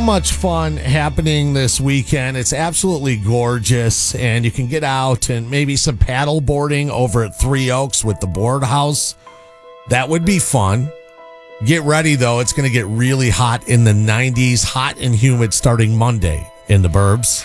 much fun happening this weekend. It's absolutely gorgeous, and you can get out and maybe some paddle boarding over at Three Oaks with the board house. That would be fun. Get ready, though. It's going to get really hot in the 90s, hot and humid starting Monday in the burbs.